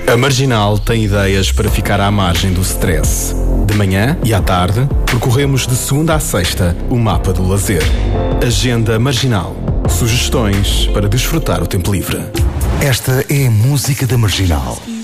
A Marginal tem ideias para ficar à margem do stress. De manhã e à tarde, percorremos de segunda à sexta o mapa do lazer. Agenda Marginal. Sugestões para desfrutar o tempo livre. Esta é a música da Marginal.